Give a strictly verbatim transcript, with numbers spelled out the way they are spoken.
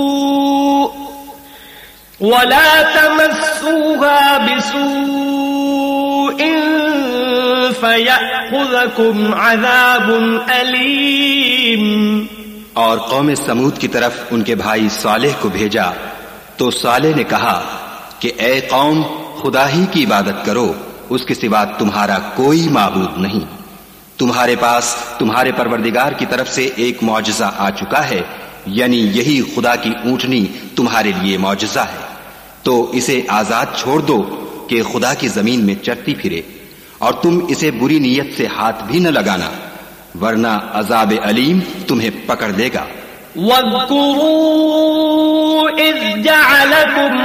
वला तमस्सूहा बिसूइन फयअख़ुज़कुम अज़ाबुन अलीम। और कौम समूद की तरफ उनके भाई सालेह को भेजा तो सालेह ने कहा कि ए कौम, खुदा ही की इबादत करो, उसके सिवा तुम्हारा कोई माबूद नहीं। तुम्हारे पास तुम्हारे परवरदिगार की तरफ से एक मौजज़ा आ चुका है, यानी यही खुदा की ऊँटनी तुम्हारे लिए मौजज़ा है, तो इसे आजाद छोड़ दो कि खुदा की जमीन में चरती फिरे, और तुम इसे बुरी नीयत से हाथ भी न लगाना, वरना अजाब अलीम तुम्हें पकड़ लेगा। वज़्कुरू इज़ जअलकुम